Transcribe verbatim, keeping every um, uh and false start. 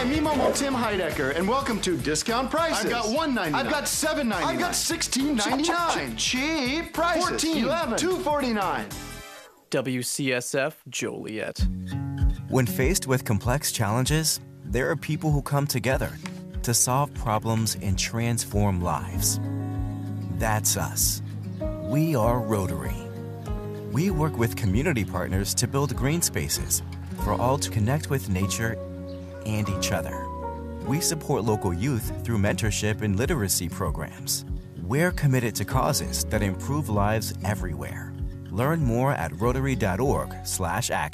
Hi, me Momo Tim Heidecker, and welcome to Discount Prices. I've got one ninety-nine. I've got seven ninety-nine. I've got sixteen ninety-nine. Cheap prices. fourteen, eleven, two forty-nine. W C S F Joliet. When faced with complex challenges, there are people who come together to solve problems and transform lives. That's us. We are Rotary. We work with community partners to build green spaces for all to connect with nature and each other. We support local youth through mentorship and literacy programs. We're committed to causes that improve lives everywhere. Learn more at rotary dot org slash action.